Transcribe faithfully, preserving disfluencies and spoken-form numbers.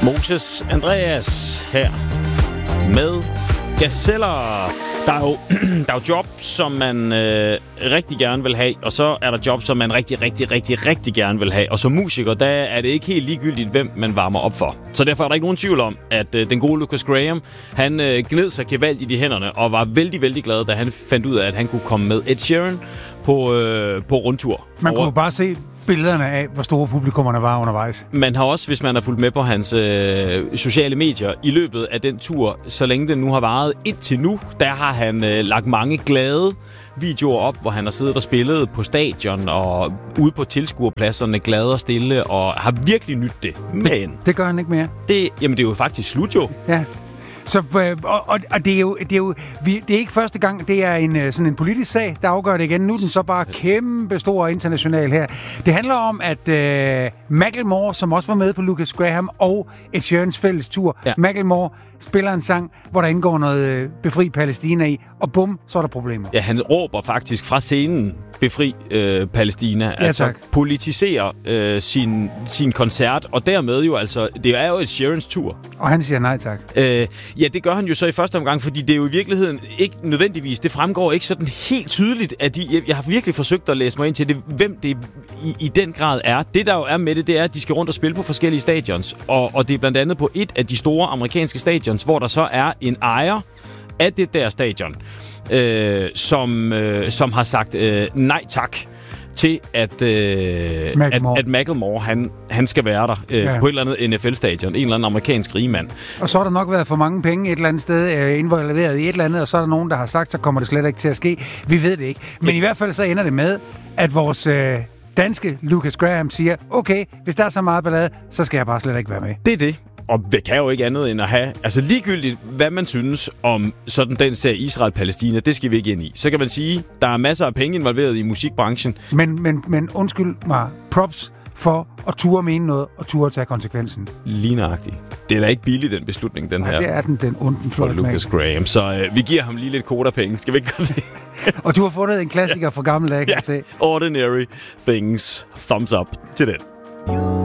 Moses Andreas her med Gazeller. Der er jo, der er jo job, som man øh, rigtig gerne vil have, og så er der job, som man rigtig, rigtig, rigtig, rigtig gerne vil have. Og som musiker, der er det ikke helt ligegyldigt, hvem man varmer op for. Så derfor er der ikke nogen tvivl om, at øh, den gode Lucas Graham, han øh, gned sig gevaldigt i hænderne, og var vældig, vældig glad, da han fandt ud af, at han kunne komme med Ed Sheeran på, øh, på rundtur. Man kunne bare se billederne af, hvor store publikummerne var undervejs. Man har også, hvis man har fulgt med på hans øh, sociale medier i løbet af den tur, så længe den nu har varet indtil nu, der har han øh, lagt mange glade videoer op, hvor han har siddet og spillet på stadion og ude på tilskuerpladserne, glad og stille, og har virkelig nydt det. Men det, det gør han ikke mere. Det, jamen, det er jo faktisk slut, jo. Ja. Så, og, og, og det er jo, det er jo vi, det er ikke første gang, det er en sådan en politisk sag, der afgør det igen. Nu er den så bare kæmpe stor international her. Det handler om, at uh, Macklemore, som også var med på Lucas Graham og Ed Sheerans fælles tur, ja. Macklemore spiller en sang, hvor der indgår noget uh, Befri Palæstina i, og bum, så er der problemer. Ja, han råber faktisk fra scenen, Befri øh, Palæstina. Ja, altså tak. Politiserer øh, sin, sin koncert, og dermed jo altså, det er jo Ed Sheerans tur. Og han siger nej tak. Øh, ja, det gør han jo så i første omgang, fordi det er jo i virkeligheden ikke nødvendigvis, det fremgår ikke sådan helt tydeligt, at de, jeg, jeg har virkelig forsøgt at læse mig ind til det, hvem det i, i den grad er. Det der jo er med det, det er, at de skal rundt og spille på forskellige stadions, og, og det er blandt andet på et af de store amerikanske stadions, hvor der så er en ejer af det der stadion, øh, som, øh, som har sagt øh, nej tak til, at, øh, Macklemore. at, at Macklemore, han, han skal være der øh, ja. på et eller andet N F L-stadion. En eller anden amerikansk rigmand. Og så har der nok været for mange penge et eller andet sted øh, involveret i et eller andet, og så er der nogen, der har sagt, så kommer det slet ikke til at ske. Vi ved det ikke. Men ja. i hvert fald så ender det med, at vores øh, danske Lucas Graham siger, okay, hvis der er så meget ballade, så skal jeg bare slet ikke være med. Det er det. Og det kan jo ikke andet end at have, altså ligegyldigt, hvad man synes om sådan den serie Israel-Palæstina, det skal vi ikke ind i. Så kan man sige, der er masser af penge involveret i musikbranchen. Men, men, men undskyld mig, props for at ture mene noget, og ture tage konsekvensen. Lige nøjagtigt. Det er da ikke billig, den beslutning, den Nej, her. det er den, den onden for Lucas Graham. Så øh, vi giver ham lige lidt koderpenge. Skal vi ikke gøre det? Og du har fundet en klassiker fra gamle dage, kan ja. jeg se. Ordinary Things. Thumbs up til den.